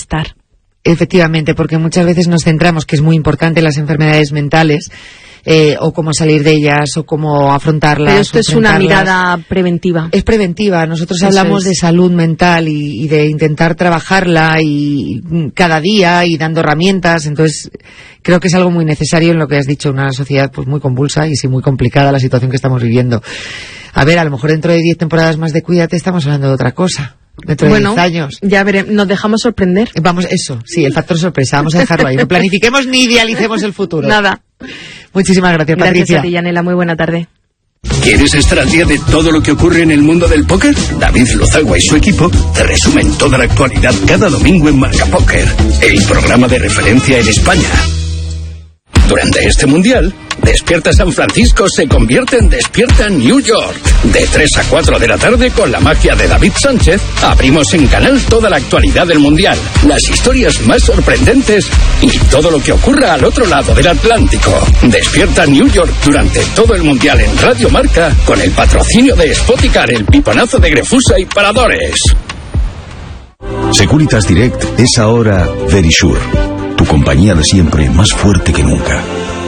bienestar. Efectivamente, porque muchas veces nos centramos, que es muy importante, en las enfermedades mentales, o cómo salir de ellas, o cómo afrontarlas. Pero esto es una mirada preventiva. Es preventiva. Nosotros hablamos de salud mental y de intentar trabajarla y cada día y dando herramientas. Entonces, creo que es algo muy necesario en lo que has dicho, una sociedad pues muy convulsa y sí muy complicada la situación que estamos viviendo. A ver, a lo mejor dentro de 10 temporadas más de Cuídate estamos hablando de otra cosa. Dentro de 10 años. Ya veremos, nos dejamos sorprender. Vamos, eso, sí, el factor sorpresa, vamos a dejarlo ahí. No planifiquemos ni idealicemos el futuro. Nada. Muchísimas gracias, Patricia. Gracias a ti, Yanela, muy buena tarde. ¿Quieres estar al día de todo lo que ocurre en el mundo del póker? David Lozagua y su equipo te resumen toda la actualidad cada domingo en Marca Póker, el programa de referencia en España. Durante este mundial, Despierta San Francisco se convierte en Despierta New York. De 3 a 4 de la tarde, con la magia de David Sánchez, abrimos en Canal toda la actualidad del mundial, las historias más sorprendentes y todo lo que ocurra al otro lado del Atlántico. Despierta New York durante todo el mundial en Radio Marca, con el patrocinio de Spoticar, el piponazo de Grefusa y Paradores. Securitas Direct es ahora Verisure, tu compañía de siempre, más fuerte que nunca.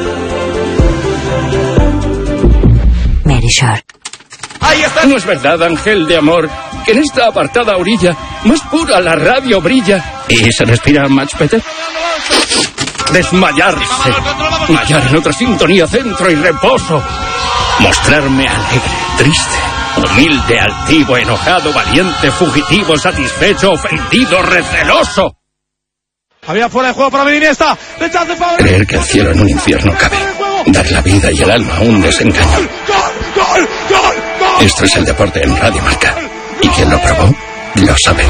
Verisure. Ahí está. ¿No es verdad, ángel de amor, que en esta apartada orilla más pura la radio brilla y se respira much better? Desmayarse, mallar en otra sintonía, centro y reposo, mostrarme alegre, triste, humilde, altivo, enojado, valiente, fugitivo, satisfecho, ofendido, receloso. Había fuera de juego para Iniesta. Rechace para... Creer que el cielo en un infierno cabe. Dar la vida y el alma a un desengaño. ¡Gol! Esto es el deporte en Radio Marca. Y quien lo probó, lo sabe.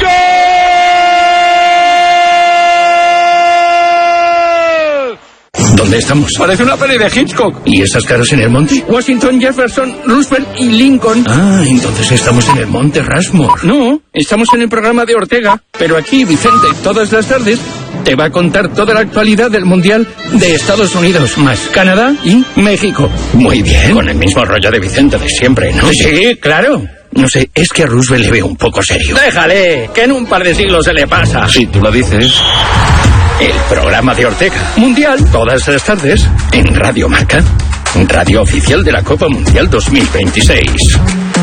¿Dónde estamos? Parece una peli de Hitchcock. ¿Y esas caras en el monte? Washington, Jefferson, Roosevelt y Lincoln. Ah, entonces estamos en el monte Rushmore. No, estamos en el programa de Ortega. Pero aquí, Vicente, todas las tardes, te va a contar toda la actualidad del Mundial de Estados Unidos, más Canadá y México. Muy bien. Con el mismo rollo de Vicente de siempre, ¿no? Sí, claro. No sé, es que a Roosevelt le veo un poco serio. Déjale, que en un par de siglos se le pasa. Si tú lo dices. El programa de Ortega. Mundial. Todas las tardes en Radio Marca, radio oficial de la Copa Mundial 2026.